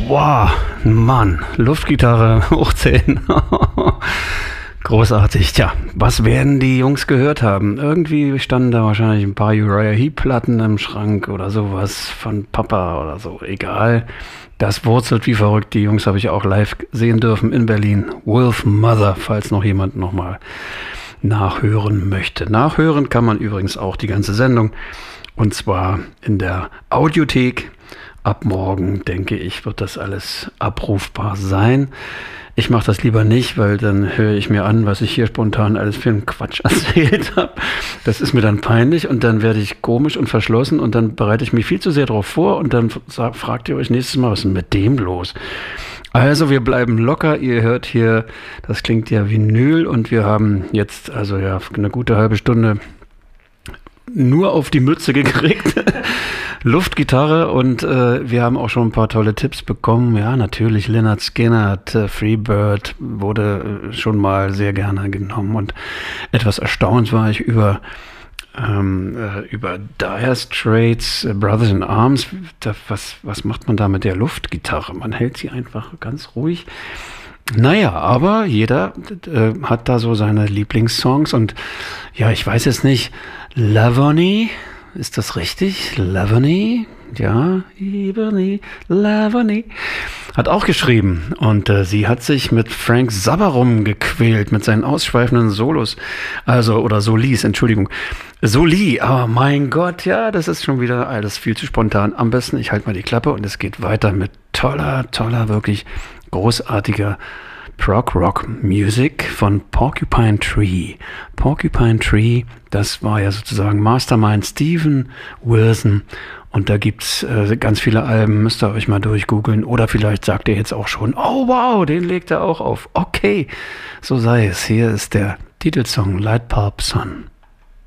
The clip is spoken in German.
Wow, Mann, Luftgitarre hoch 10. Großartig. Tja, was werden die Jungs gehört haben? Irgendwie standen da wahrscheinlich ein paar Uriah Heep-Platten im Schrank oder sowas von Papa oder so. Egal. Das wurzelt wie verrückt. Die Jungs habe ich auch live sehen dürfen in Berlin. Wolf Mother, falls noch jemand nochmal nachhören möchte. Nachhören kann man übrigens auch die ganze Sendung. Und zwar in der Audiothek. Ab morgen, denke ich, wird das alles abrufbar sein. Ich mache das lieber nicht, weil dann höre ich mir an, was ich hier spontan alles für einen Quatsch erzählt habe. Das ist mir dann peinlich und dann werde ich komisch und verschlossen und dann bereite ich mich viel zu sehr darauf vor und dann fragt ihr euch nächstes Mal, was ist denn mit dem los? Also wir bleiben locker, ihr hört hier, das klingt ja Vinyl und wir haben jetzt also ja eine gute halbe Stunde nur auf die Mütze gekriegt. Luftgitarre und wir haben auch schon ein paar tolle Tipps bekommen. Ja, natürlich Lynyrd Skynyrd, Freebird wurde schon mal sehr gerne genommen und etwas erstaunt war ich über Dire Straits, Brothers in Arms. Was macht man da mit der Luftgitarre? Man hält sie einfach ganz ruhig. Naja, aber jeder hat da so seine Lieblingssongs und ja, ich weiß jetzt nicht, Lavony, ist das richtig? Lavony? Ja, Lavony hat auch geschrieben und sie hat sich mit Frank Zappa rumgequält mit seinen ausschweifenden Solos, also oder Solis, Entschuldigung. Soli, oh mein Gott, ja, das ist schon wieder alles viel zu spontan. Am besten, ich halte mal die Klappe und es geht weiter mit toller, wirklich großartiger Prog-Rock-Music von Porcupine Tree. Porcupine Tree, das war ja sozusagen Mastermind Steven Wilson und da gibt's ganz viele Alben, müsst ihr euch mal durchgoogeln oder vielleicht sagt ihr jetzt auch schon, oh wow, den legt er auch auf. Okay, so sei es. Hier ist der Titelsong Light Pulp Sun.